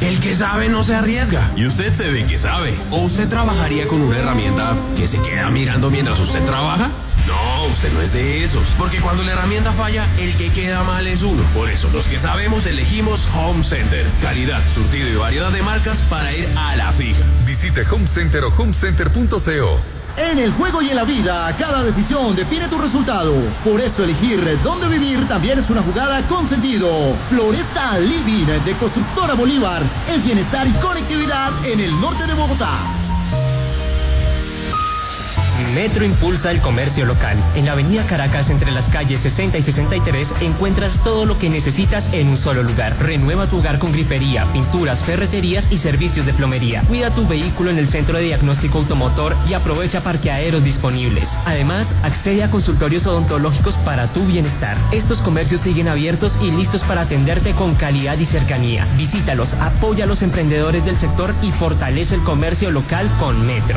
El que sabe no se arriesga. Y usted se ve que sabe. ¿O usted trabajaría con una herramienta que se queda mirando mientras usted trabaja? No, usted no es de esos. Porque cuando la herramienta falla, el que queda mal es uno. Por eso, los que sabemos elegimos Home Center. Calidad, surtido y variedad de marcas para ir a la fija. Visite Home Center o homecenter.co. En el juego y en la vida, cada decisión define tu resultado. Por eso elegir dónde vivir también es una jugada con sentido. Floresta Living de Constructora Bolívar es bienestar y conectividad en el norte de Bogotá. Metro impulsa el comercio local. En la avenida Caracas, entre las calles 60 y 63, encuentras todo lo que necesitas en un solo lugar. Renueva tu hogar con grifería, pinturas, ferreterías y servicios de plomería. Cuida tu vehículo en el Centro de Diagnóstico Automotor y aprovecha parqueaderos disponibles. Además, accede a consultorios odontológicos para tu bienestar. Estos comercios siguen abiertos y listos para atenderte con calidad y cercanía. Visítalos, apoya a los emprendedores del sector y fortalece el comercio local con Metro.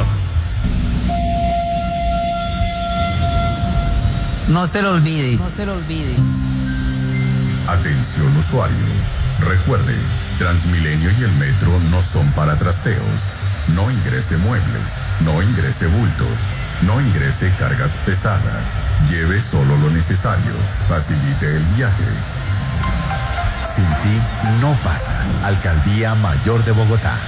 No se lo olvide. No se lo olvide. Atención usuario. Recuerde, Transmilenio y el metro no son para trasteos. No ingrese muebles, no ingrese bultos, no ingrese cargas pesadas. Lleve solo lo necesario. Facilite el viaje. Sin ti no pasa. Alcaldía Mayor de Bogotá.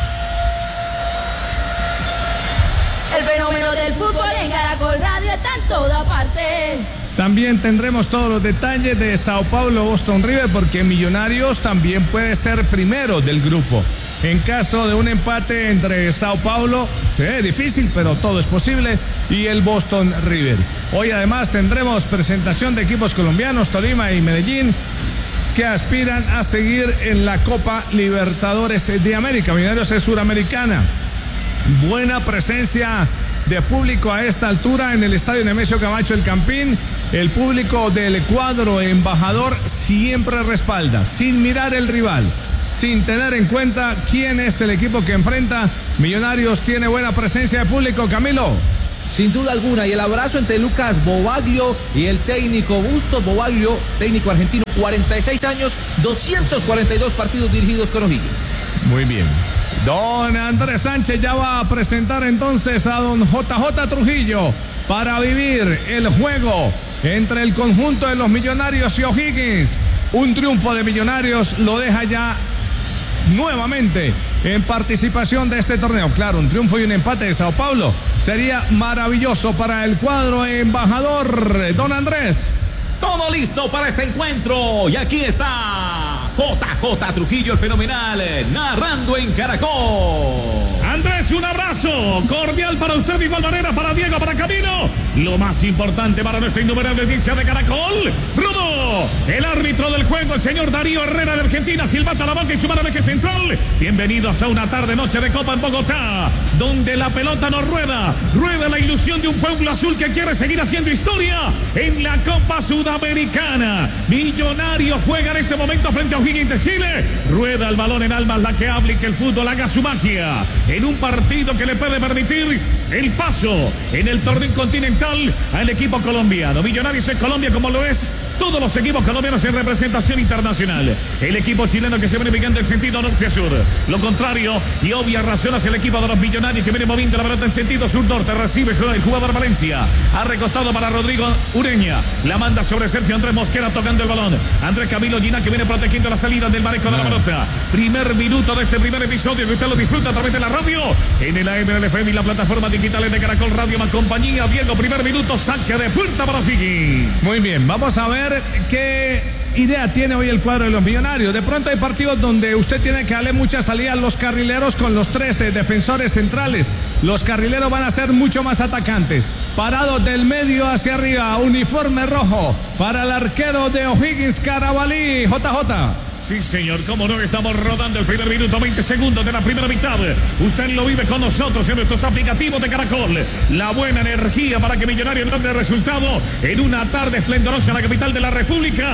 El fenómeno del fútbol en Caracol Radio está en toda parte. También tendremos todos los detalles de Sao Paulo Boston River, porque Millonarios también puede ser primero del grupo. En caso de un empate entre Sao Paulo, se ve difícil, pero todo es posible, y el Boston River. Hoy además tendremos presentación de equipos colombianos, Tolima y Medellín, que aspiran a seguir en la Copa Libertadores de América. Millonarios es suramericana. Buena presencia de público a esta altura en el estadio Nemesio Camacho El Campín. El público del cuadro embajador siempre respalda, sin mirar el rival, sin tener en cuenta quién es el equipo que enfrenta. Millonarios tiene buena presencia de público, Camilo. Sin duda alguna, y el abrazo entre Lucas Bobaglio y el técnico Bustos Bobaglio, técnico argentino, 46 años, 242 partidos dirigidos con O'Higgins. Muy bien. Don Andrés Sánchez ya va a presentar entonces a don JJ Trujillo para vivir el juego entre el conjunto de los Millonarios y O'Higgins. Un triunfo de Millonarios lo deja ya nuevamente en participación de este torneo. Claro, un triunfo y un empate de Sao Paulo sería maravilloso para el cuadro embajador. Don Andrés. Todo listo para este encuentro y aquí está JJ Trujillo, el fenomenal, narrando en Caracol. Andrés, un abrazo cordial para usted, de igual manera para Diego, para Camilo. Lo más importante para nuestra innumerable audiencia de Caracol, Bruno, el árbitro del juego, el señor Darío Herrera de Argentina, silbata la banca y su mano de eje central. Bienvenidos a una tarde noche de Copa en Bogotá, donde la pelota no rueda, rueda la ilusión de un pueblo azul que quiere seguir haciendo historia en la Copa Sudamericana. Millonarios juega en este momento frente a O'Higgins de Chile. Rueda el balón en almas la que hable y que el fútbol haga su magia en un partido que le puede permitir el paso en el torneo continental al equipo colombiano. Millonarios es Colombia, como lo es todos los equipos colombianos en representación internacional. El equipo chileno que se viene picando en sentido norte-sur. Lo contrario y obvia razón hacia el equipo de los Millonarios que viene moviendo la pelota en sentido sur-norte. Recibe el jugador Valencia. Ha recostado para Rodrigo Ureña. La manda sobre Sergio Andrés Mosquera tocando el balón. Andrés Camilo Gina que viene protegiendo la salida del manejo de la pelota. Primer minuto de este primer episodio que usted lo disfruta a través de la radio, en el AM, el FM y la plataforma digitales de Caracol Radio más compañía. Diego, primer minuto, saque de puerta para O'Higgins. Muy bien, vamos a ver qué idea tiene hoy el cuadro de los Millonarios. De pronto hay partidos donde usted tiene que darle mucha salida a los carrileros con los 13 defensores centrales. Los carrileros van a ser mucho más atacantes. Parados del medio hacia arriba, uniforme rojo para el arquero de O'Higgins, Carabalí. JJ. Sí, señor, cómo no, estamos rodando el primer minuto, 20 segundos de la primera mitad. Usted lo vive con nosotros en nuestros aplicativos de Caracol. La buena energía para que Millonarios logre resultado en una tarde esplendorosa en la capital de la República y la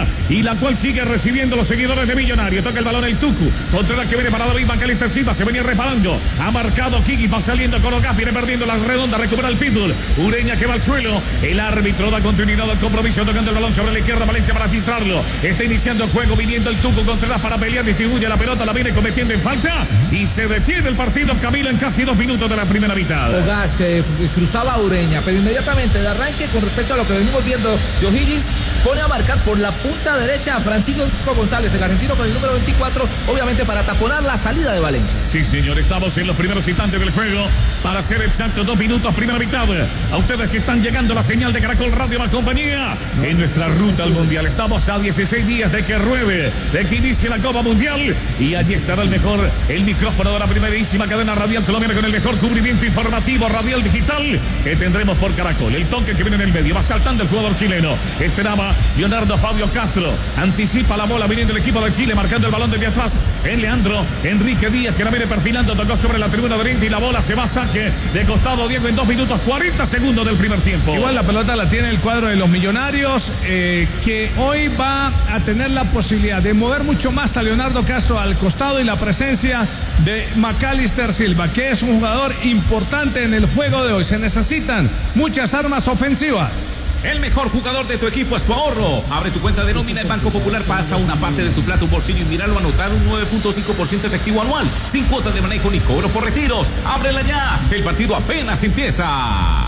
la cual sigue recibiendo los seguidores de Millonario. Toca el balón el Tucu, contra la que viene para David Macalister Silva, se venía reparando, ha marcado Kiki, va saliendo con Ogas, viene perdiendo las redondas, recupera el Pitbull, Ureña que va al suelo, el árbitro da continuidad al compromiso, tocando el balón sobre la izquierda, Valencia para filtrarlo, está iniciando el juego, viniendo el Tucu Contreras para pelear, distribuye la pelota, la viene cometiendo en falta y se detiene el partido, Camilo, en casi 2 minutos de la primera mitad. Ogas que cruzaba a Ureña, pero inmediatamente de arranque, con respecto a lo que venimos viendo de O'Higgins, pone a marcar por la punta derecha a Francisco González, el argentino con el número 24, obviamente para taponar la salida de Valencia. Sí, señor, estamos en los primeros instantes del juego, para ser exacto, 2 minutos, primera mitad. A ustedes que están llegando la señal de Caracol Radio más compañía, en nuestra ruta al Mundial. Estamos a 16 días de que ruede, de que inicie la Copa Mundial, y allí estará el micrófono de la primerísima cadena radial colombiana con el mejor cubrimiento informativo radial digital que tendremos por Caracol. El toque que viene en el medio, va saltando el jugador chileno, esperaba Leonardo Fabio Castro, anticipa la bola viniendo el equipo de Chile, marcando el balón desde atrás en Leandro Enrique Díaz, que la viene perfilando, tocó sobre la tribuna de oriente y la bola se va a saque de costado, Diego, en 2 minutos 40 segundos del primer tiempo. Igual la pelota la tiene el cuadro de los Millonarios, que hoy va a tener la posibilidad de mover mucho más a Leonardo Castro al costado, y la presencia de Macalister Silva, que es un jugador importante en el juego de hoy. Se necesitan muchas armas ofensivas. El mejor jugador de tu equipo es tu ahorro. Abre tu cuenta de nómina en Banco Popular, pasa una parte de tu plata, un bolsillo y míralo a anotar un 9.5% efectivo anual, sin cuotas de manejo ni cobro por retiros. Ábrela ya, el partido apenas empieza.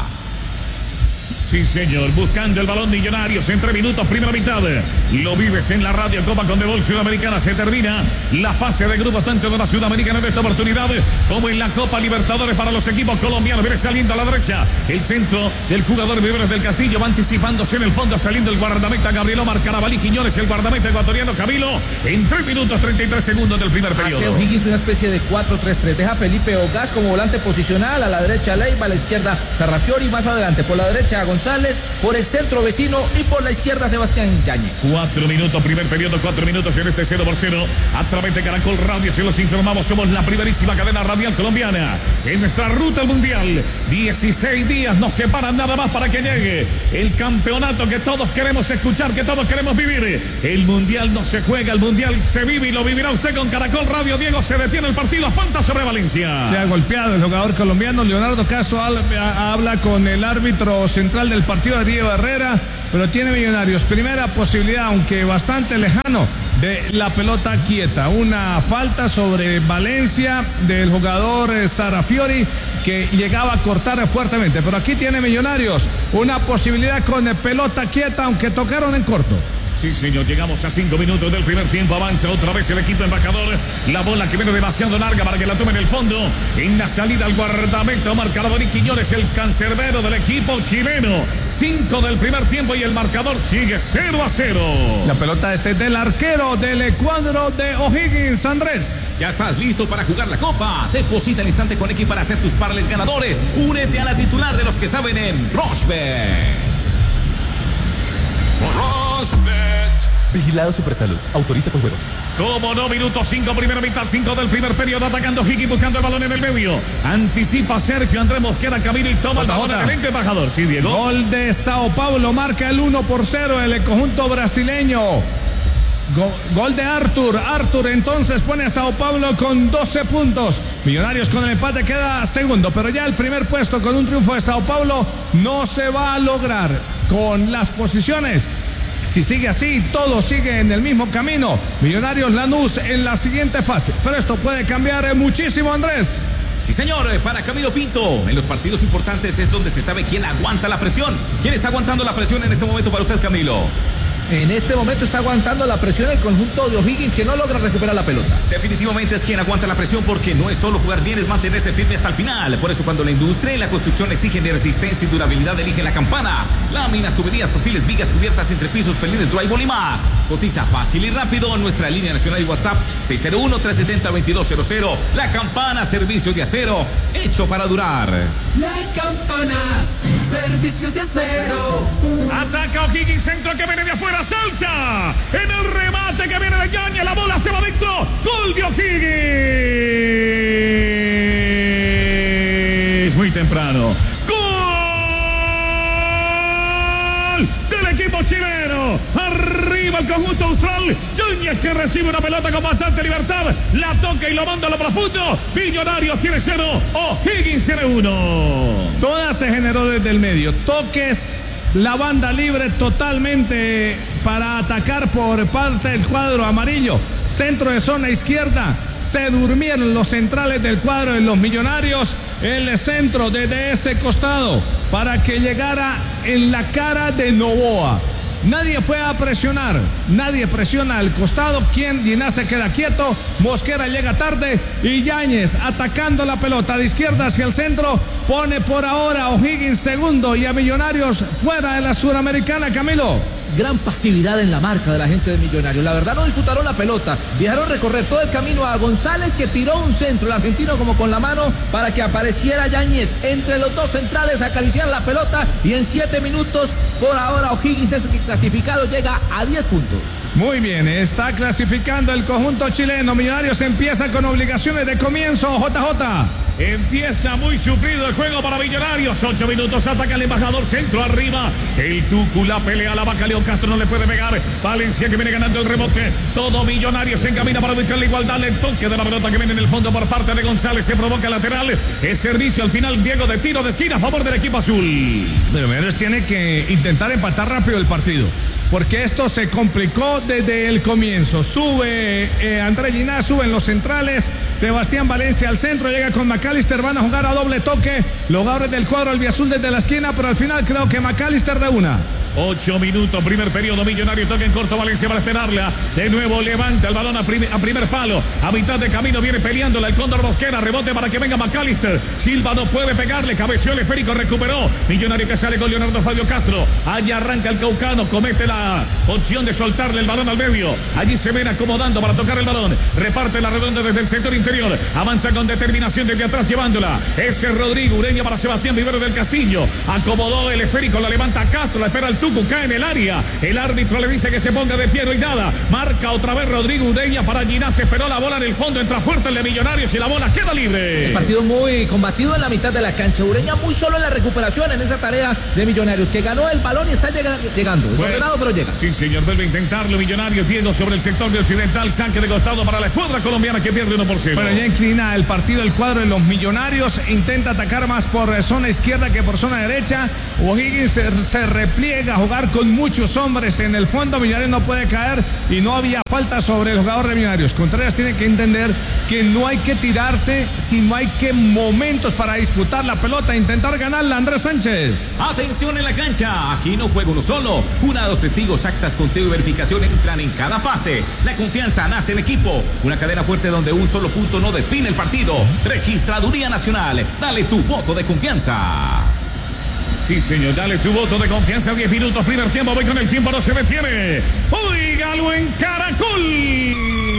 Sí, señor, buscando el balón Millonarios en 3 minutos, primera mitad. Lo vives en la radio Copa Conmebol Sudamericana. Se termina la fase de grupos tanto de la Sudamericana en esta oportunidad como en la Copa Libertadores para los equipos colombianos. Viene saliendo a la derecha el centro del jugador Viveros del Castillo, va anticipándose en el fondo, saliendo el guardameta Gabriel Omar Carabalí Quiñones, el guardameta ecuatoriano Camilo, en 3 minutos 33 segundos del primer periodo. Hace O'Higgins una especie de 4-3-3, deja a Felipe Ogas como volante posicional, a la derecha Leiva, a la izquierda Sarrafiori, más adelante por la derecha González, por el centro Vecino y por la izquierda Sebastián Yáñez. 4 minutos, primer periodo, 4 minutos en este 0-0. A través de Caracol Radio se los informamos, somos la primerísima cadena radial colombiana en nuestra ruta al Mundial. 16 días nos separan nada más para que llegue el campeonato que todos queremos escuchar, que todos queremos vivir. El Mundial no se juega, el Mundial se vive y lo vivirá usted con Caracol Radio. Diego, se detiene el partido, falta sobre Valencia. Se ha golpeado el jugador colombiano. Leonardo Castro habla con el árbitro central del partido de Diego Herrera, pero tiene Millonarios primera posibilidad, aunque bastante lejano, de la pelota quieta. Una falta sobre Valencia del jugador Sarrafiori, que llegaba a cortar fuertemente, pero aquí tiene Millonarios una posibilidad con pelota quieta, aunque tocaron en corto. Sí, señor, llegamos a 5 minutos del primer tiempo, avanza otra vez el equipo embajador, la bola que viene demasiado larga para que la tomen en el fondo, en la salida al guardameta Omar Carabalí Quiñones, el cancerbero del equipo chileno. 5 del primer tiempo y el marcador sigue 0-0. La pelota es del arquero del cuadro de O'Higgins, Andrés. Ya estás listo para jugar la Copa. Deposita al instante con X para hacer tus parlays ganadores. Únete a la titular de los que saben en Rochebet. Vigilado Supersalud. Autoriza con juegos. Como no, minuto 5, primera mitad, 5 del primer periodo, atacando Higgins, buscando el balón en el medio. Anticipa Sergio Andrés Mosquera, Camilo, y toma el balón del elenco embajador. Sí, Diego. Gol de Sao Paulo, marca el 1-0 el conjunto brasileño. Gol de Arthur entonces pone a Sao Paulo con 12 puntos. Millonarios con el empate queda segundo, pero ya el primer puesto con un triunfo de Sao Paulo no se va a lograr. Con las posiciones, si sigue así, todo sigue en el mismo camino. Millonarios Lanús en la siguiente fase, pero esto puede cambiar muchísimo, Andrés. Sí, señor, para Camilo Pinto, en los partidos importantes es donde se sabe quién aguanta la presión. ¿Quién está aguantando la presión en este momento para usted, Camilo? En este momento está aguantando la presión el conjunto de O'Higgins, que no logra recuperar la pelota. Definitivamente es quien aguanta la presión, porque no es solo jugar bien, es mantenerse firme hasta el final. Por eso cuando la industria y la construcción exigen resistencia y durabilidad, eligen La Campana. Láminas, tuberías, perfiles, vigas, cubiertas, entrepisos, pelines, drywall y más. Cotiza fácil y rápido en nuestra línea nacional y WhatsApp 601-370-2200. La Campana, servicio de acero hecho para durar. La Campana, servicio de acero. Ataca O'Higgins, centro que viene de afuera, salta en el remate que viene de Yañez, la bola se va adentro, gol de O'Higgins, muy temprano, gol del equipo chileno, arriba el conjunto conjunto austral. Yáñez que recibe una pelota con bastante libertad. La toca y lo manda a lo profundo. Millonarios tiene 0. O'Higgins tiene 1. Toda se generó desde el medio. Toques, la banda libre totalmente para atacar por parte del cuadro amarillo. Centro de zona izquierda. Se durmieron los centrales del cuadro de los Millonarios. El centro desde ese costado para que llegara en la cara de Novoa. Nadie fue a presionar, nadie presiona al costado. Ginás se queda quieto, Mosquera llega tarde y Yáñez atacando la pelota de izquierda hacia el centro. Pone por ahora a O'Higgins segundo y a Millonarios fuera de la Suramericana, Camilo. Gran pasividad en la marca de la gente de Millonarios. La verdad no disputaron la pelota. Dejaron recorrer todo el camino a González, que tiró un centro, el argentino como con la mano, para que apareciera Yáñez. Entre los dos centrales acariciar la pelota y en 7 minutos por ahora O'Higgins es clasificado, llega a 10 puntos. Muy bien, está clasificando el conjunto chileno. Millonarios empieza con obligaciones de comienzo. JJ. Empieza muy sufrido el juego para Millonarios. 8 minutos, ataca el embajador, centro arriba. El Tucu la pelea, la vaca León Castro no le puede pegar. Valencia que viene ganando el rebote. Todo Millonarios se encamina para buscar la igualdad. El toque de la pelota que viene en el fondo por parte de González. Se provoca lateral. Es servicio al final, Diego, de tiro de esquina a favor del equipo azul. Pero Millonarios tiene que intentar empatar rápido el partido, porque esto se complicó desde el comienzo. Sube Andrés Ginás, suben los centrales. Sebastián Valencia al centro, llega con McAllister, van a jugar a doble toque. Los jugadores del cuadro albiazul desde la esquina, pero al final creo que McAllister de una. 8 minutos, primer periodo, Millonario toca en corto, Valencia para esperarla. De nuevo levanta el balón a primer palo. A mitad de camino viene peleándola el Cóndor Mosquera. Rebote para que venga McAllister. Silva no puede pegarle, cabeció el esférico, recuperó. Millonario que sale con Leonardo Fabio Castro. Allá arranca el caucano, comete la opción de soltarle el balón al medio. Allí se ven acomodando para tocar el balón. Reparte la redonda desde el sector interior. Avanza con determinación desde atrás llevándola. Ese es Rodrigo Ureña para Sebastián Vivero del Castillo. Acomodó el esférico, la levanta Castro, la espera el Tucu, cae en el área. El árbitro le dice que se ponga de pie, no y nada. Marca otra vez Rodrigo Ureña para Ginás. Esperó la bola en el fondo, entra fuerte el de Millonarios y la bola queda libre. El partido muy combatido en la mitad de la cancha. Ureña muy solo en la recuperación en esa tarea de Millonarios, que ganó el balón y está llegando. Desordenado, pero llega. Sí, señor, vuelve a intentarlo. Millonarios, Diego sobre el sector de occidental. Saque de costado para la escuadra colombiana que pierde 1-0. Pero ya inclina el partido el cuadro de los Millonarios. Intenta atacar más por zona izquierda que por zona derecha. O'Higgins se repliega a jugar con muchos hombres en el fondo. Millonarios no puede caer y no había falta sobre el jugador de Millonarios. Contreras tiene que entender que no hay que tirarse, sino hay que momentos para disputar la pelota e intentar ganarla. Andrés Sánchez. Atención en la cancha, aquí no juega uno solo. Jurados, testigos, actas, conteo y verificación entran en cada fase. La confianza nace en equipo. Una cadena fuerte donde un solo punto no define el partido. Registraduría Nacional, dale tu voto de confianza. Sí, señor, dale tu voto de confianza. 10 minutos, primer tiempo, voy con el tiempo, no se detiene. Óigalo en Caracol.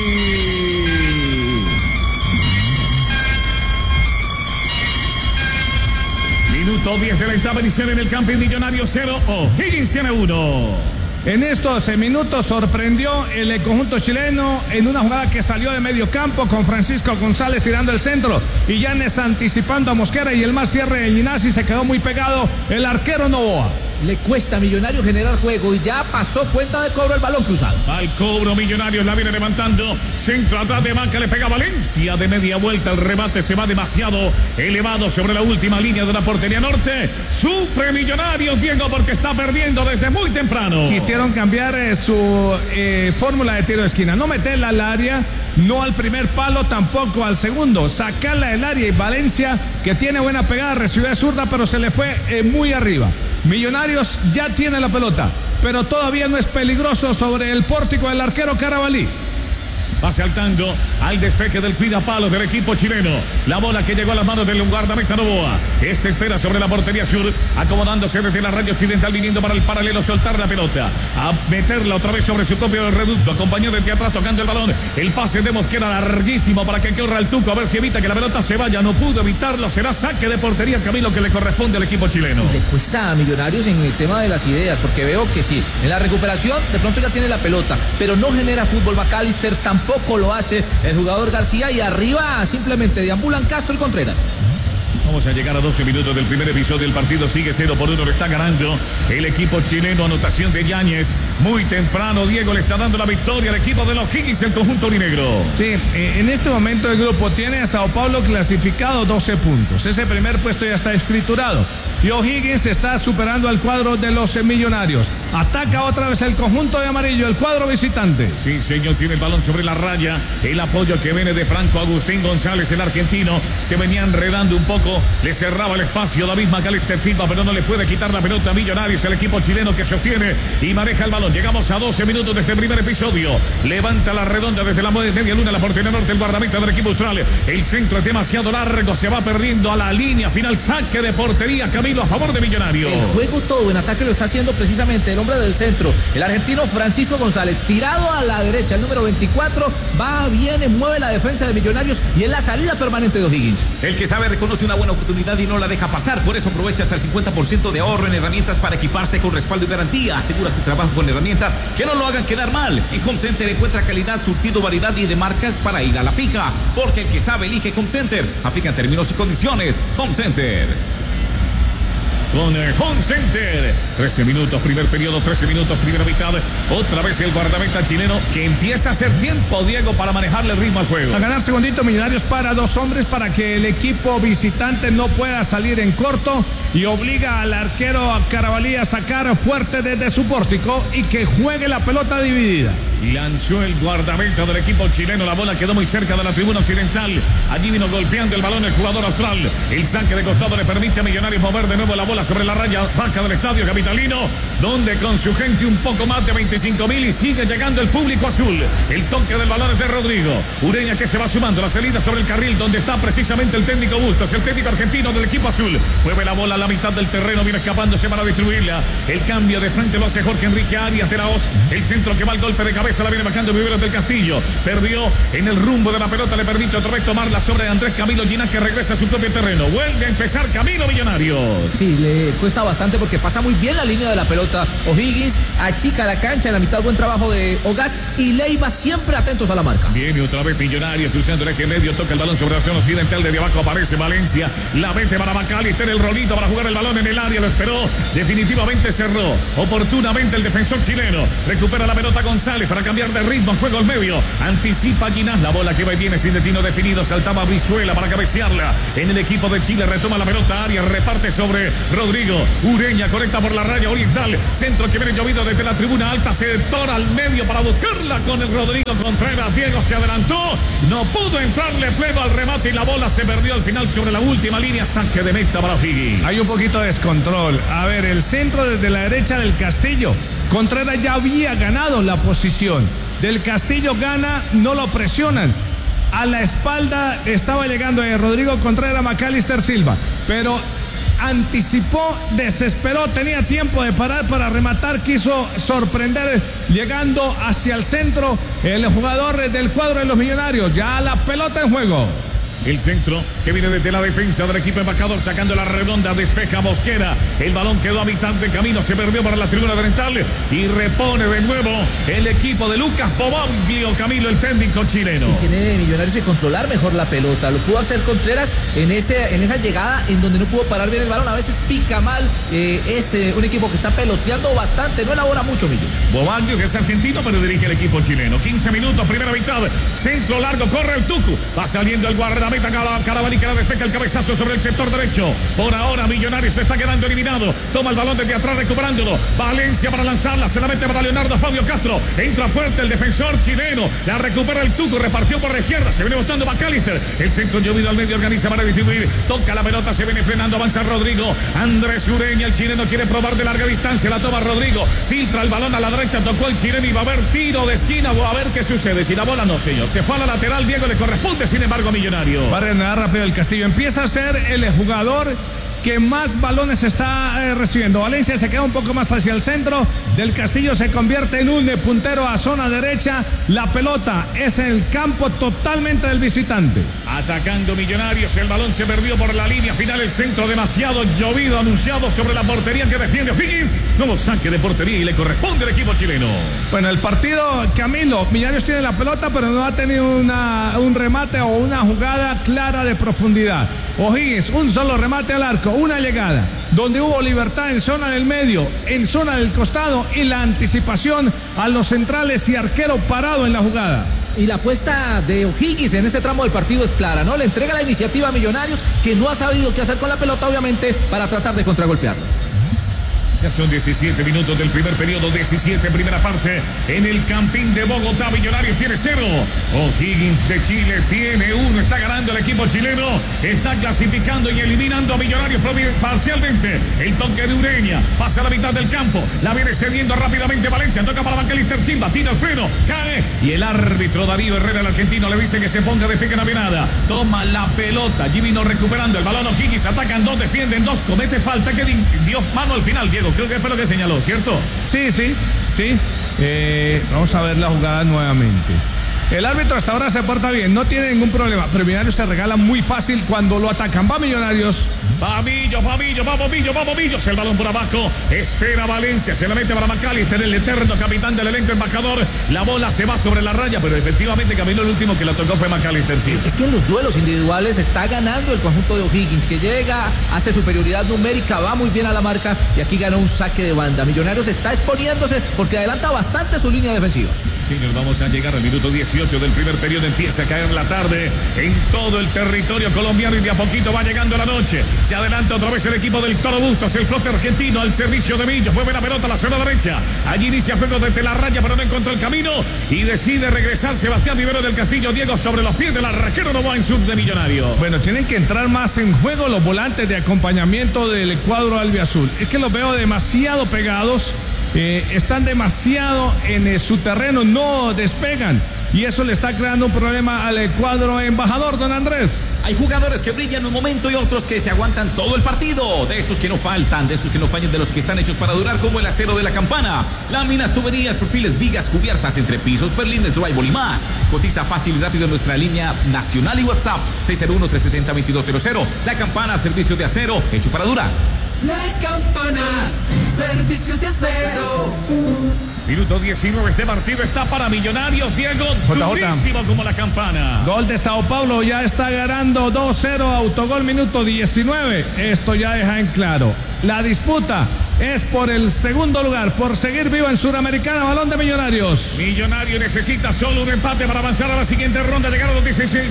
Minuto 10 de la etapa inicial en el Camping Millonario 0. O'Higgins tiene 1. En estos minutos sorprendió el conjunto chileno en una jugada que salió de medio campo con Francisco González tirando el centro y Yáñez anticipando a Mosquera y el más cierre de Ginás, y se quedó muy pegado el arquero Novoa. Le cuesta a Millonarios generar juego y ya pasó cuenta de cobro el balón cruzado. Al cobro Millonarios, la viene levantando. Centro atrás de Banca, le pega Valencia de media vuelta. El remate se va demasiado elevado sobre la última línea de la portería norte. Sufre Millonarios, Diego, porque está perdiendo desde muy temprano. Quisieron cambiar su fórmula de tiro de esquina. No meterla al área, no al primer palo, tampoco al segundo. Sacarla del área y Valencia, que tiene buena pegada, recibió de zurda, pero se le fue muy arriba. Millonarios ya tiene la pelota, pero todavía no es peligroso sobre el pórtico del arquero Carabalí. Va saltando al despeje del cuidapalo del equipo chileno. La bola que llegó a las manos del guardameta Novoa. Este espera sobre la portería sur, acomodándose desde la raya occidental, viniendo para el paralelo, soltar la pelota, a meterla otra vez sobre su propio reducto, acompañado desde atrás tocando el balón. El pase de Mosquera larguísimo para que corra el Tuco, a ver si evita que la pelota se vaya. No pudo evitarlo, será saque de portería, Camilo, que le corresponde al equipo chileno. Le cuesta a Millonarios en el tema de las ideas, porque veo que sí, en la recuperación de pronto ya tiene la pelota, pero no genera fútbol. McAllister tampoco lo hace el jugador García, y arriba simplemente deambulan Castro y Contreras. Vamos a llegar a 12 minutos del primer episodio. El partido sigue 0-1. Lo está ganando el equipo chileno. Anotación de Yáñez. Muy temprano, Diego le está dando la victoria al equipo de los Higgins, el conjunto aurinegro. Sí, en este momento el grupo tiene a Sao Paulo clasificado 12 puntos. Ese primer puesto ya está escriturado. Y O'Higgins está superando al cuadro de los Millonarios. Ataca otra vez el conjunto de amarillo, el cuadro visitante. Sí, señor, tiene el balón sobre la raya. El apoyo que viene de Franco Agustín González, el argentino. Se venía enredando un poco. Le cerraba el espacio David Macalister Silva, pero no le puede quitar la pelota a Millonarios, el equipo chileno que sostiene y maneja el balón. Llegamos a 12 minutos de este primer episodio. Levanta la redonda desde la media luna, la portería norte, el guardameta del equipo austral. El centro es demasiado largo, se va perdiendo a la línea final. Saque de portería, Camilo, a favor de Millonarios. El juego todo en ataque lo está haciendo precisamente el hombre del centro, el argentino Francisco González, tirado a la derecha, el número 24, va, viene, mueve la defensa de Millonarios y es la salida permanente de O'Higgins. El que sabe reconoce una buena oportunidad y no la deja pasar, por eso aprovecha hasta el 50% de ahorro en herramientas para equiparse con respaldo y garantía. Asegura su trabajo con herramientas que no lo hagan quedar mal. En Home Center encuentra calidad, surtido, variedad y de marcas para ir a la fija, porque el que sabe elige Home Center. Aplican términos y condiciones. Home Center. Con el Home Center, 13 minutos, primer periodo, 13 minutos, primera mitad. Otra vez el guardameta chileno que empieza a hacer tiempo, Diego, para manejarle el ritmo al juego. A ganar segundito, Millonarios para dos hombres para que el equipo visitante no pueda salir en corto y obliga al arquero a Carabalí a sacar fuerte desde su pórtico y que juegue la pelota dividida. Lanzó el guardameta del equipo chileno, la bola quedó muy cerca de la tribuna occidental. Allí vino golpeando el balón el jugador austral. El saque de costado le permite a Millonarios mover de nuevo la bola sobre la raya baja del estadio capitalino, donde con su gente un poco más de 25.000 y sigue llegando el público azul. El toque del balón es de Rodrigo Ureña, que se va sumando la salida sobre el carril donde está precisamente el técnico Bustos, el técnico argentino del equipo azul. Mueve la bola a la mitad del terreno, viene escapándose para distribuirla. El cambio de frente lo hace Jorge Enrique Arias de la Hoz. El centro que va al golpe de cabeza la viene bajando Viveros del Castillo. Perdió en el rumbo de la pelota, le permite otra vez tomarla sobre Andrés Camilo Ginás, que regresa a su propio terreno. Vuelve a empezar Camilo Millonarios. Sí, le cuesta bastante porque pasa muy bien la línea de la pelota. O'Higgins achica la cancha, en la mitad buen trabajo de Ogas y Leiva siempre atentos a la marca. Viene otra vez Millonarios cruzando el eje medio, toca el balón sobre la zona occidental, desde abajo aparece Valencia, la mete para Macalister, el rolito para jugar el balón en el área, lo esperó, definitivamente cerró oportunamente el defensor chileno, recupera la pelota González para cambiar de ritmo, juego al medio, anticipa Ginás, la bola que va y viene sin destino definido, saltaba Brizuela para cabecearla en el equipo de Chile, retoma la pelota Arias, reparte sobre Rodrigo Ureña, conecta por la raya oriental, centro que viene llovido desde la tribuna alta, se tora al medio para buscarla con el Rodrigo Contreras. Diego se adelantó, no pudo entrarle pleno al remate y la bola se perdió al final sobre la última línea. Saque de meta para O'Higgins. Hay un poquito de descontrol. A ver, el centro desde la derecha del Castillo. Contreras ya había ganado la posición. Del Castillo gana, no lo presionan. A la espalda estaba llegando Rodrigo Contreras, Macalister Silva, pero anticipó, desesperó, tenía tiempo de parar para rematar, quiso sorprender llegando hacia el centro el jugador del cuadro de los Millonarios. Ya la pelota en juego. El centro que viene desde la defensa del equipo embajador, sacando la redonda, despeja Mosquera. El balón quedó a mitad de camino, se perdió para la tribuna oriental y repone de nuevo el equipo de Lucas Bobaglio, Camilo, el técnico chileno. Y tiene Millonarios que controlar mejor la pelota. Lo pudo hacer Contreras en esa llegada en donde no pudo parar bien el balón. A veces pica mal. Es un equipo que está peloteando bastante, no elabora mucho, Millo. Bobaglio, que es argentino, pero dirige el equipo chileno. 15 minutos, primera mitad. Centro largo, corre el Tucu. Va saliendo el guardameta Carabalí, que la despeja el cabezazo sobre el sector derecho. Por ahora Millonarios se está quedando eliminado. Toma el balón desde atrás recuperándolo. Valencia para lanzarla, se la mete para Leonardo Fabio Castro. Entra fuerte el defensor chileno. La recupera el Tucu, repartió por la izquierda. Se viene buscando Macalister. El centro llovido al medio, organiza para distribuir. Toca la pelota, se viene frenando, avanza Rodrigo. Andrés Ureña, el chileno quiere probar de larga distancia. La toma Rodrigo. Filtra el balón a la derecha, tocó el chileno y va a haber tiro de esquina. O a ver qué sucede. Si la bola no, señor. Se fue a la lateral, Diego le corresponde, sin embargo, a Millonarios. Para reanudar rápido el Castillo. Empieza a ser el jugador que más balones está recibiendo. Valencia se queda un poco más hacia el centro, Del Castillo se convierte en un puntero a zona derecha, la pelota es en el campo totalmente del visitante. Atacando Millonarios, el balón se perdió por la línea final, el centro demasiado llovido, anunciado sobre la portería que defiende O'Higgins. Nuevo saque de portería y le corresponde al equipo chileno. Bueno, el partido, Camilo, Millonarios tiene la pelota, pero no ha tenido un remate o una jugada clara de profundidad. O'Higgins, un solo remate al arco, una llegada, donde hubo libertad en zona del medio, en zona del costado y la anticipación a los centrales y arquero parado en la jugada. Y la apuesta de O'Higgins en este tramo del partido es clara, ¿no? Le entrega la iniciativa a Millonarios, que no ha sabido qué hacer con la pelota, obviamente, para tratar de contragolpearlo. Ya son 17 minutos del primer periodo, 17 primera parte. En el Campín de Bogotá, Millonarios tiene 0. O'Higgins de Chile tiene 1. Está ganando el equipo chileno. Está clasificando y eliminando a Millonarios parcialmente. El toque de Ureña pasa a la mitad del campo. La viene cediendo rápidamente Valencia. Toca para Macalister Silva. Tira el freno. Cae. Y el árbitro Darío Herrera, el argentino, le dice que se ponga de pie que no había nada. Toma la pelota. Givino recuperando el balón. O'Higgins atacan 2, defienden 2. Comete falta que dio mano al final, Diego. Creo que fue lo que señaló, ¿cierto? Sí. Vamos a ver la jugada nuevamente. El árbitro hasta ahora se porta bien, no tiene ningún problema, pero Millonarios se regala muy fácil cuando lo atacan. Va Millonarios. Vamos Millos, el balón por abajo, espera Valencia, se la mete para Macalister, el eterno capitán del elenco embajador, la bola se va sobre la raya, pero efectivamente Camilo, el último que la tocó fue Macalister, sí. Es que en los duelos individuales está ganando el conjunto de O'Higgins, que llega, hace superioridad numérica, va muy bien a la marca, y aquí ganó un saque de banda. Millonarios está exponiéndose porque adelanta bastante su línea defensiva. Sí, nos vamos a llegar al minuto 18 del primer periodo. Empieza a caer la tarde en todo el territorio colombiano y de a poquito va llegando la noche. Se adelanta otra vez el equipo del Toro Bustos, el profe argentino al servicio de Millos. Mueve la pelota a la zona derecha. Allí inicia juego desde la raya, pero no encontró el camino y decide regresar Sebastián Vivero del Castillo. Diego sobre los pies del arquero Novoa en sub de Millonario. Bueno, tienen que entrar más en juego los volantes de acompañamiento del cuadro albiazul. Es que los veo demasiado pegados. Están demasiado en su terreno, no despegan y eso le está creando un problema al cuadro embajador, don Andrés. Hay jugadores que brillan un momento y otros que se aguantan todo el partido, de esos que no faltan, de esos que no fallan, de los que están hechos para durar, como el acero de la Campana, láminas, tuberías, perfiles, vigas, cubiertas, entrepisos, perlines, drywall y más. Cotiza fácil y rápido en nuestra línea nacional y WhatsApp 601-370-2200. La Campana, servicio de acero hecho para durar. La Campana, servicio de acero. Minuto 19, este partido está para Millonarios, Diego, durísimo como la Campana. Gol de Sao Paulo, ya está ganando 2-0, autogol minuto 19. Esto ya deja en claro, la disputa es por el segundo lugar, por seguir vivo en Suramericana. Balón de Millonarios. Millonarios necesita solo un empate para avanzar a la siguiente ronda, llegar a los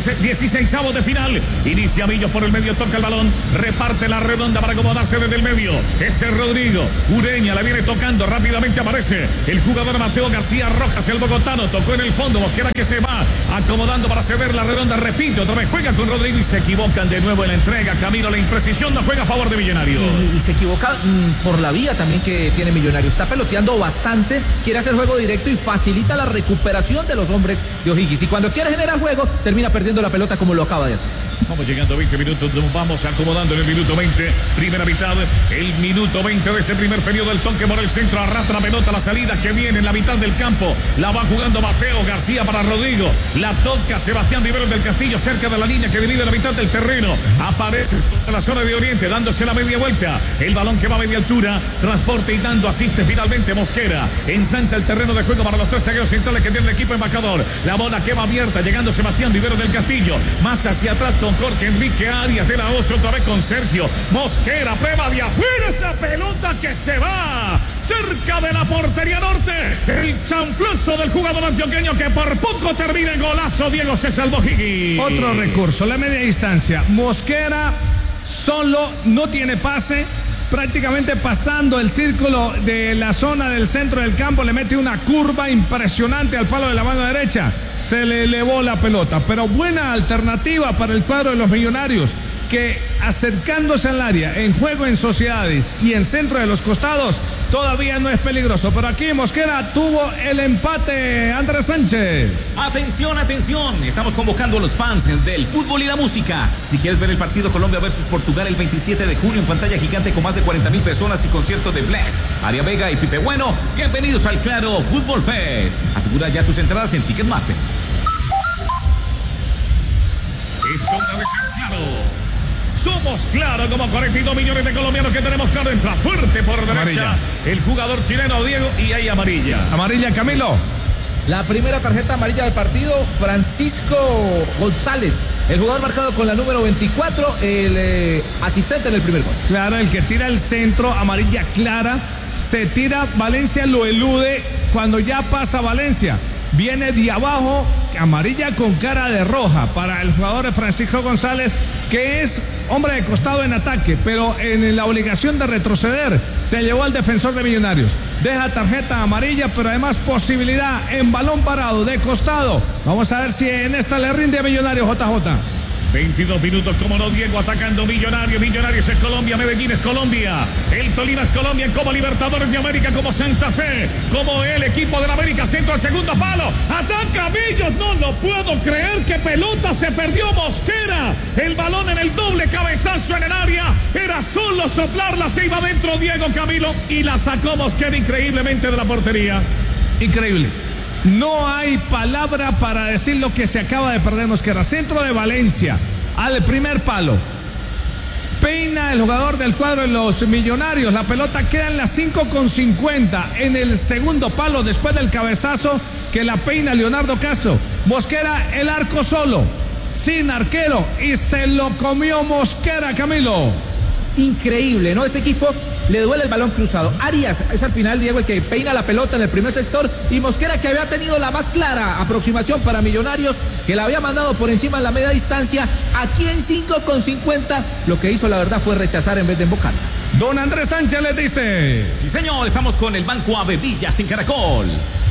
16avos de final. Inicia Millos por el medio, toca el balón, reparte la redonda para acomodarse desde el medio. Este es Rodrigo Ureña, la viene tocando, rápidamente aparece el jugador Mateo García Rojas, el bogotano, tocó en el fondo, Mosquera que se va acomodando para ceder la redonda, repite, otra vez juega con Rodrigo y se equivocan de nuevo en la entrega. Camilo, la imprecisión no juega a favor de Millonarios. Y se equivoca por la vía también que tiene Millonarios, está peloteando bastante, quiere hacer juego directo y facilita la recuperación de los hombres de O'Higgins, y cuando quiere generar juego termina perdiendo la pelota como lo acaba de hacer. Vamos llegando a 20 minutos, nos vamos acomodando en el minuto 20, primera mitad, el minuto 20 de este primer periodo, el toque por el centro, arrastra la pelota a la salida que viene en la mitad del campo, la va jugando Mateo García para Rodrigo, la toca Sebastián Vivero del Castillo cerca de la línea que divide la mitad del terreno, aparece en la zona de Oriente dándose la media vuelta, el balón que va a media altura, transporte y dando, asiste finalmente Mosquera, ensancha el terreno de juego para los tres zagueros centrales que tiene el equipo embajador, la bola que va abierta, llegando Sebastián Vivero del Castillo, más hacia atrás con Jorge Enrique Arias de la Oso, otra vez con Sergio Mosquera, prueba de afuera esa pelota que se va cerca de la portería norte, el chanflazo del jugador antioqueño que por poco termina en golazo. Diego, se salvó Higgins. Otro recurso, la media distancia, Mosquera solo, no tiene pase, prácticamente pasando el círculo de la zona del centro del campo, le mete una curva impresionante al palo de la mano derecha, se le elevó la pelota, pero buena alternativa para el cuadro de los Millonarios, que acercándose al área, en juego en sociedades y en centro de los costados, todavía no es peligroso. Pero aquí Mosquera tuvo el empate, Andrés Sánchez. Atención, atención. Estamos convocando a los fans del fútbol y la música. Si quieres ver el partido Colombia versus Portugal el 27 de junio en pantalla gigante con más de 40,000 personas y conciertos de Bless, Aria Vega y Pipe Bueno, bienvenidos al Claro Fútbol Fest. Asegura ya tus entradas en Ticketmaster. Es una vez en Claro. Somos Claro, como 42 millones de colombianos que tenemos Claro. Entra fuerte por derecha Amarilla. el jugador chileno Diego y hay amarilla. Amarilla, Camilo. La primera tarjeta amarilla del partido, Francisco González, el jugador marcado con la número 24, el asistente en el primer gol. Claro, el que tira el centro, amarilla clara, se tira, Valencia lo elude, cuando ya pasa Valencia, viene de abajo, amarilla con cara de roja para el jugador Francisco González, que es hombre de costado en ataque, pero en la obligación de retroceder se llevó al defensor de Millonarios. Deja tarjeta amarilla, pero además posibilidad en balón parado de costado. Vamos a ver si en esta le rinde a Millonarios, JJ. 22 minutos, como no, Diego atacando Millonarios. Millonarios es Colombia, Medellín es Colombia, el Tolima es Colombia, como Libertadores de América, como Santa Fe, como el equipo de la América, centro al segundo palo, ataca Millos, no lo puedo creer, que pelota se perdió Mosquera, el balón en el doble cabezazo en el área, era solo soplarla, se iba adentro Diego Camilo y la sacó Mosquera increíblemente de la portería. Increíble. No hay palabra para decir lo que se acaba de perder Mosquera. Centro de Valencia, al primer palo. Peina el jugador del cuadro de los Millonarios. La pelota queda en las 5:50. En el segundo palo, después del cabezazo que la peina Leonardo Castro. Mosquera, el arco solo, sin arquero. Y se lo comió Mosquera, Camilo. Increíble, ¿no? Este equipo le duele el balón cruzado. Arias es al final, Diego, el que peina la pelota en el primer sector, y Mosquera, que había tenido la más clara aproximación para Millonarios, que la había mandado por encima en la media distancia, aquí en 5:50, lo que hizo la verdad fue rechazar en vez de embocarla. Don Andrés Sánchez le dice: sí señor, estamos con el Banco Avevillas en Caracol.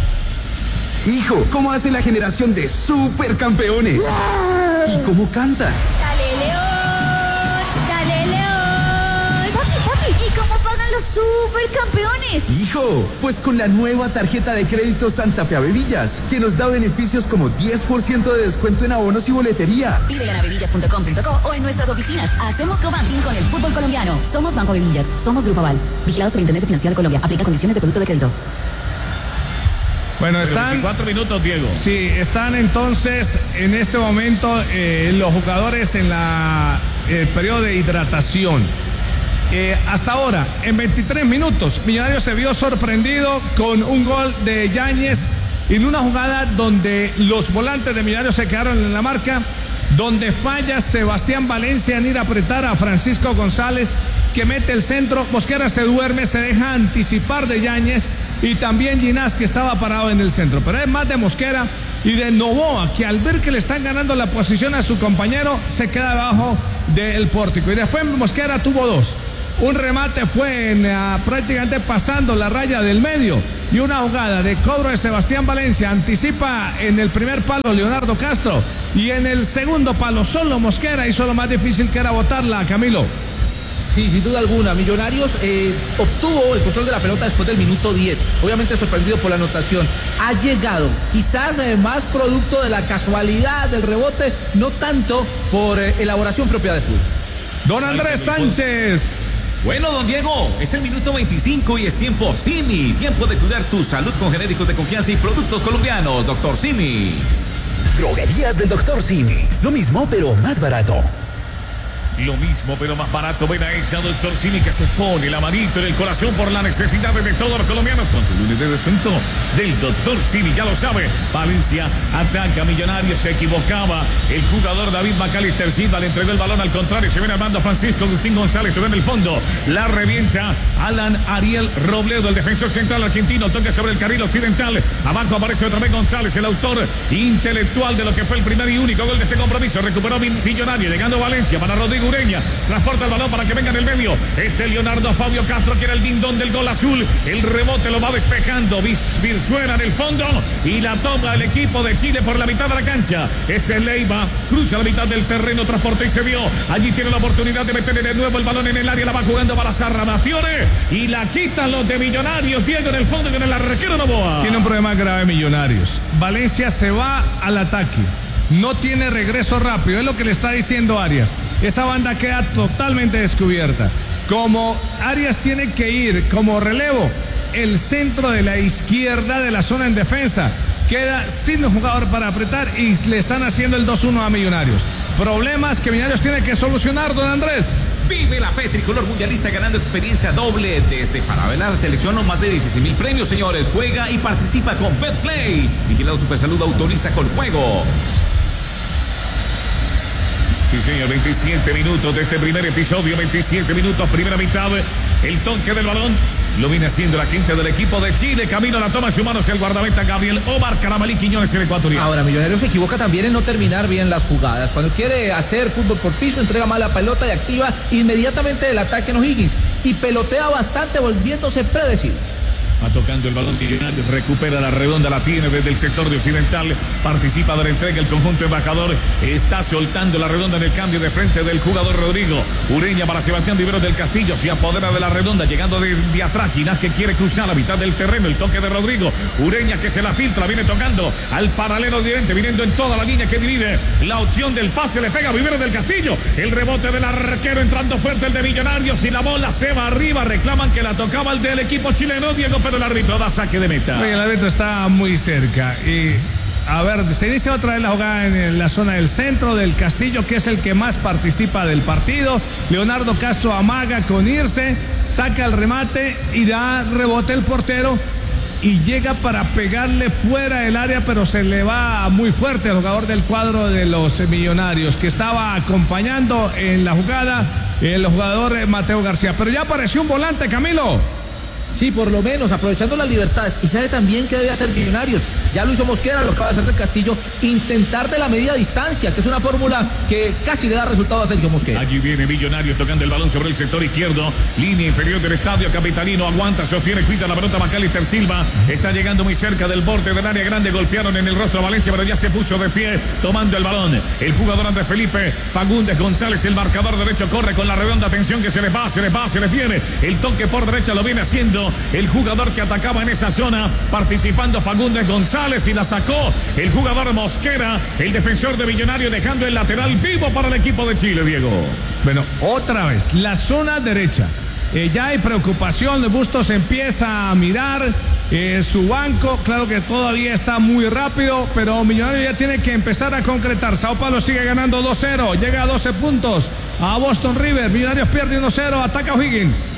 Hijo, ¿cómo hace la generación de supercampeones? ¿Y cómo canta? Dale León, dale León. Papi, ¿y cómo pagan los supercampeones? Hijo, pues con la nueva tarjeta de crédito Santa Fe Avevillas, que nos da beneficios como 10% de descuento en abonos y boletería. Pide en avevillas.com.co o en nuestras oficinas. Hacemos co-banking con el fútbol colombiano. Somos Banco Avevillas, somos Grupo Aval. Vigilados por Superintendencia Financiera de Colombia. Aplica condiciones de producto de crédito. Bueno, están 4 minutos, Diego. Sí, están entonces en este momento los jugadores en el periodo de hidratación. Hasta ahora, en 23 minutos, Millonarios se vio sorprendido con un gol de Yáñez en una jugada donde los volantes de Millonarios se quedaron en la marca, donde falla Sebastián Valencia en ir a apretar a Francisco González, que mete el centro. Mosquera se duerme, se deja anticipar de Yáñez, y también Ginás, que estaba parado en el centro. Pero es más de Mosquera y de Novoa, que al ver que le están ganando la posición a su compañero, se queda debajo del pórtico. Y después Mosquera tuvo dos. Un remate fue prácticamente pasando la raya del medio, y una jugada de cobro de Sebastián Valencia. Anticipa en el primer palo Leonardo Castro, y en el segundo palo solo Mosquera hizo lo más difícil, que era botarla, Camilo. Sí, sin duda alguna. Millonarios obtuvo el control de la pelota después del minuto 10. Obviamente sorprendido por la anotación. Ha llegado, quizás más producto de la casualidad del rebote, no tanto por elaboración propia de fútbol. Don Andrés Sánchez. Bueno, don Diego, es el minuto 25 y es tiempo Simi. Tiempo de cuidar tu salud con genéricos de confianza y productos colombianos. Doctor Simi. Droguerías del Doctor Simi. Lo mismo, pero más barato. Lo mismo, pero más barato. Ven a ese Doctor Simi, que se pone la manito en el corazón por la necesidad de todos los colombianos, con su lunes de descuento del Doctor Simi. Ya lo sabe, Valencia ataca a Millonarios, se equivocaba el jugador David Macalister Silva, le entregó el balón al contrario, se viene armando Francisco Agustín González, que ve en el fondo, la revienta Alan Ariel Robledo, el defensor central argentino, toca sobre el carril occidental, abajo aparece otra vez González, el autor intelectual de lo que fue el primer y único gol de este compromiso. Recuperó Millonario, llegando Valencia para Rodrigo Rodrigo Ureña. Transporta el balón para que venga en el medio. Leonardo Fabio Castro, que era el dindón del gol azul. El rebote lo va despejando. Virzuela en el fondo. Y la toma el equipo de Chile por la mitad de la cancha. Ese Leiva cruza la mitad del terreno, transporta y se vio. Allí tiene la oportunidad de meter de nuevo el balón en el área. La va jugando para Sarrafiore. Y la quitan los de Millonarios. Diego en el fondo con el arquero Novoa. Tiene un problema grave Millonarios. Valencia se va al ataque. No tiene regreso rápido. Es lo que le está diciendo Arias. Esa banda queda totalmente descubierta. Como Arias tiene que ir como relevo, el centro de la izquierda de la zona en defensa queda sin un jugador para apretar y le están haciendo el 2-1 a Millonarios. Problemas que Millonarios tiene que solucionar, don Andrés. Vive la fe tricolor mundialista ganando experiencia doble desde para ver la selección o más de 16,000 premios, señores. Juega y participa con BetPlay. Vigilado Supersalud, autoriza con juegos. Sí, señor, 27 minutos de este primer episodio, 27 minutos, primera mitad, el toque del balón, lo viene haciendo la quinta del equipo de Chile, camino a la toma, su mano hacia el guardameta Gabriel Omar Caramalí Quiñones, el ecuatoriano. Ahora, Millonarios se equivoca también en no terminar bien las jugadas, cuando quiere hacer fútbol por piso, entrega mal la pelota y activa inmediatamente el ataque en O'Higgins, y pelotea bastante volviéndose predecible. Va tocando el balón Millonarios, recupera la redonda, la tiene desde el sector de Occidental, participa de la entrega el conjunto embajador, está soltando la redonda en el cambio de frente del jugador Rodrigo Ureña para Sebastián Viveros del Castillo, se apodera de la redonda, llegando de atrás, Ginás que quiere cruzar la mitad del terreno, el toque de Rodrigo Ureña que se la filtra, viene tocando al paralelo directo, viniendo en toda la línea que divide la opción del pase, le pega a Viveros del Castillo, el rebote del arquero entrando fuerte el de Millonarios y la bola se va arriba, reclaman que la tocaba el del equipo chileno, Diego, pero el árbitro da saque de meta. Oye, el árbitro está muy cerca y a ver, se inicia otra vez la jugada en la zona del centro del Castillo, que es el que más participa del partido. Leonardo Castro amaga con irse, saca el remate y da rebote el portero y llega para pegarle fuera del área, pero se le va muy fuerte al jugador del cuadro de los Millonarios, que estaba acompañando en la jugada el jugador Mateo García. Pero ya apareció un volante, Camilo. Sí, por lo menos, aprovechando las libertades. Y sabe también que debe hacer Millonarios. Ya lo hizo Mosquera, lo acaba de hacer del Castillo. Intentar de la media distancia, que es una fórmula que casi le da resultado a Sergio Mosquera. Allí viene Millonarios tocando el balón sobre el sector izquierdo. Línea inferior del estadio capitalino. Aguanta, sostiene, cuida la pelota Macalister Silva. Está llegando muy cerca del borde del área grande. Golpearon en el rostro a Valencia, pero ya se puso de pie tomando el balón. El jugador Andrés Felipe Fagundes González, el marcador derecho, corre con la redonda. Atención que se les va, se les viene. El toque por derecha lo viene haciendo el jugador que atacaba en esa zona, participando Fagundes González y la sacó el jugador Mosquera, el defensor de Millonarios, dejando el lateral vivo para el equipo de Chile, Diego. Bueno, otra vez, la zona derecha. Ya hay preocupación, Bustos empieza a mirar su banco, claro que todavía está muy rápido, pero Millonarios ya tiene que empezar a concretar. Sao Paulo sigue ganando 2-0, llega a 12 puntos a Boston River, Millonarios pierde 1-0, ataca O'Higgins.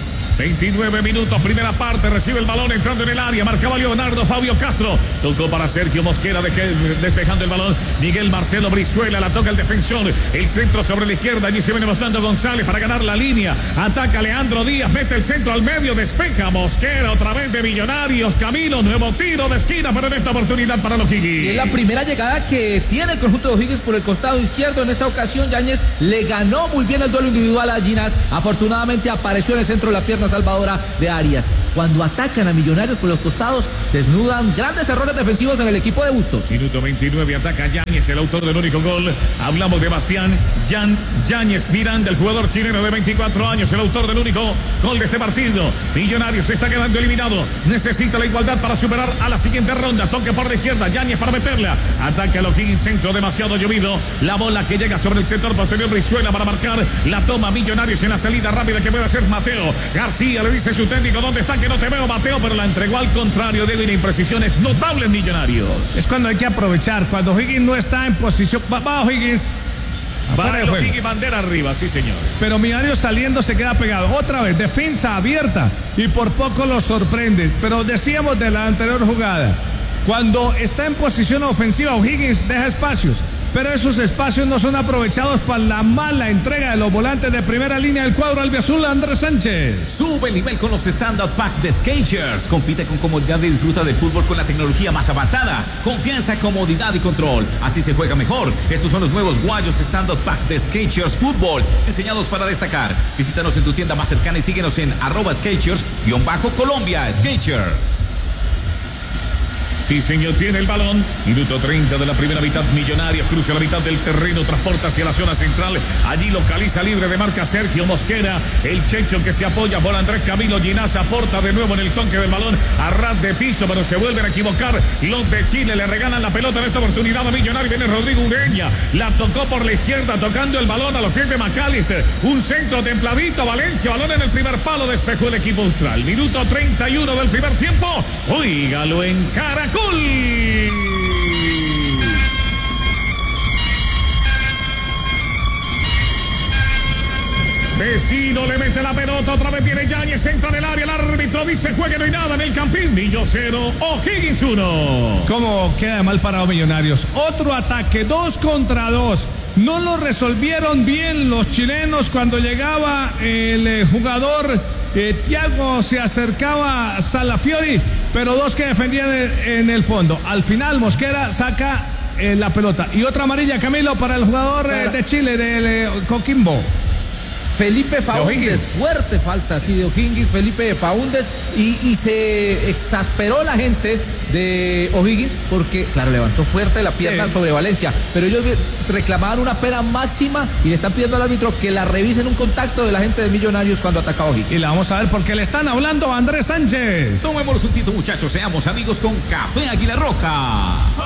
29 minutos, primera parte, recibe el balón entrando en el área, marcaba Leonardo Fabio Castro, tocó para Sergio Mosquera, despejando el balón, Miguel Marcelo Brizuela, la toca el defensor, el centro sobre la izquierda, allí se viene mostrando González para ganar la línea, ataca Leandro Díaz, mete el centro al medio, despeja Mosquera, otra vez de Millonarios, Camilo, nuevo tiro de esquina, pero en esta oportunidad para los O'Higgins. Y es la primera llegada que tiene el conjunto de O'Higgins por el costado izquierdo, en esta ocasión Yáñez le ganó muy bien el duelo individual a Ginás, afortunadamente apareció en el centro de la pierna salvadora de Arias. Cuando atacan a Millonarios por los costados, desnudan grandes errores defensivos en el equipo de Bustos. Minuto 29, ataca Yáñez, el autor del único gol. Hablamos de Bastián Yáñez Miranda, el jugador chileno de 24 años, el autor del único gol de este partido. Millonarios se está quedando eliminado, necesita la igualdad para superar a la siguiente ronda. Toque por la izquierda, Yáñez para meterla, ataca a los O'Higgins, centro demasiado llovido, la bola que llega sobre el sector posterior, Brizuela para marcar, la toma Millonarios en la salida rápida que puede hacer Mateo García, le dice su técnico, ¿dónde está? Que no te veo, Mateo, pero la entregó al contrario, de imprecisiones notables Millonarios. Es cuando hay que aprovechar, cuando O'Higgins no está en posición, va O'Higgins. Va el O'Higgins, bandera arriba, sí señor. Pero Millonarios saliendo se queda pegado. Otra vez, defensa abierta y por poco lo sorprende. Pero decíamos de la anterior jugada, cuando está en posición ofensiva O'Higgins deja espacios. pero esos espacios no son aprovechados para la mala entrega de los volantes de primera línea del cuadro albiazul, Andrés Sánchez. Sube el nivel con los Stand-Up Pack de Skechers. Compite con comodidad y disfruta del fútbol con la tecnología más avanzada. Confianza, comodidad y control. Así se juega mejor. Estos son los nuevos guayos Stand-Up Pack de Skechers Fútbol, diseñados para destacar. Visítanos en tu tienda más cercana y síguenos en @Skechers_Colombia. Skechers. Sí, señor, tiene el balón. Minuto 30 de la primera mitad. Millonarios cruza la mitad del terreno, transporta hacia la zona central. Allí localiza libre de marca Sergio Mosquera. El Checho que se apoya por Andrés Camilo Ginás aporta de nuevo en el toque del balón a ras de piso, pero se vuelven a equivocar. Los de Chile le regalan la pelota en esta oportunidad a Millonarios. Viene Rodrigo Ureña. La tocó por la izquierda, tocando el balón a los pies de McAllister. Un centro templadito. Valencia, balón en el primer palo. Despejó el equipo austral. Minuto 31 del primer tiempo. Óigalo en Caracol. Vecino le mete la pelota, otra vez viene Yáñez, entra en el área, el árbitro dice juegue, no hay nada en el Campín. Millo 0, O'Higgins 1. ¿Cómo queda mal parado Millonarios? Otro ataque, 2 contra 2. No lo resolvieron bien los chilenos cuando llegaba el jugador Thiago, se acercaba a Salafiori, pero 2 que defendían en el fondo. Al final Mosquera saca la pelota. Y otra amarilla, Camilo, para el jugador de Chile, del Coquimbo. Felipe Faúndez, fuerte falta, sí, de O'Higgins, Felipe Faúndez, y se exasperó la gente de O'Higgins porque, claro, levantó fuerte la pierna sobre Valencia, pero ellos reclamaban una pena máxima y le están pidiendo al árbitro que la revisen un contacto de la gente de Millonarios cuando ataca a O'Higgins. Y la vamos a ver porque le están hablando a Andrés Sánchez. Tomémonos un tito, muchachos, seamos amigos con Café Águila Roja.